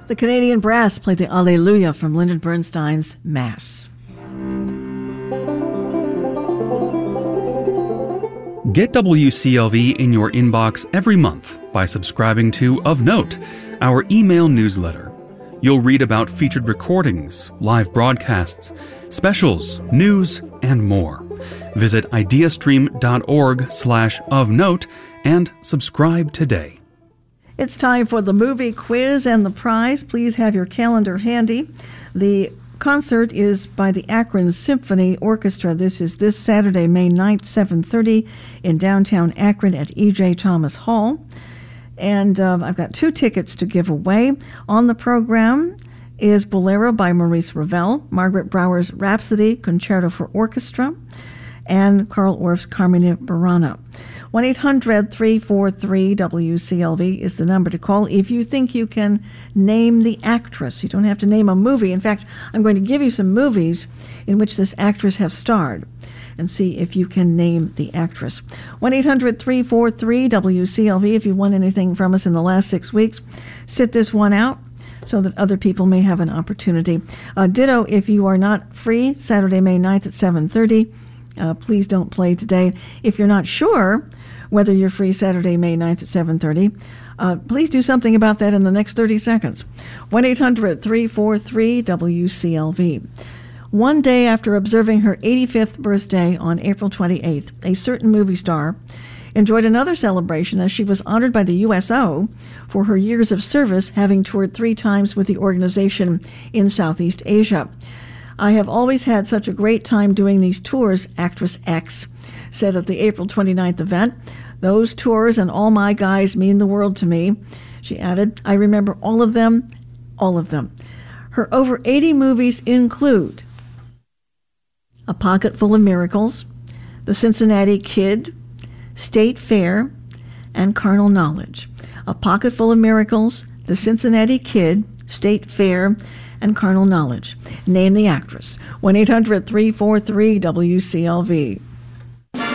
The Canadian Brass played the Alleluia from Lyndon Bernstein's Mass. Get WCLV in your inbox every month by subscribing to Of Note, our email newsletter. You'll read about featured recordings, live broadcasts, specials, news, and more. Visit ideastream.org/ofnote and subscribe today. It's time for the movie quiz and the prize. Please have your calendar handy. The concert is by the Akron Symphony Orchestra. This is this Saturday, May 9th, 7:30 in downtown Akron at E.J. Thomas Hall. And I've got 2 tickets to give away. On the program is Bolero by Maurice Ravel, Margaret Brower's Rhapsody, Concerto for Orchestra, and Carl Orff's Carmina Burana. 1-800-343-WCLV is the number to call if you think you can name the actress. You don't have to name a movie. In fact, I'm going to give you some movies in which this actress has starred and see if you can name the actress. 1-800-343-WCLV if you won anything from us in the last 6 weeks. Sit this one out so that other people may have an opportunity. Ditto, if you are not free, Saturday, May 9th at 7:30. Please don't play today. If you're not sure whether you're free Saturday, May 9th at 7:30, please do something about that in the next 30 seconds. 1-800-343-WCLV. One day after observing her 85th birthday on April 28th, a certain movie star enjoyed another celebration as she was honored by the USO for her years of service, having toured 3 times with the organization in Southeast Asia. "I have always had such a great time doing these tours," actress X said at the April 29th event. "Those tours and all my guys mean the world to me." She added, "I remember all of them, all of them." Her over 80 movies include A Pocket Full of Miracles, The Cincinnati Kid, State Fair, and Carnal Knowledge. A Pocket Full of Miracles, The Cincinnati Kid, State Fair, and Carnal Knowledge. Name the actress. 1-800-343-WCLV.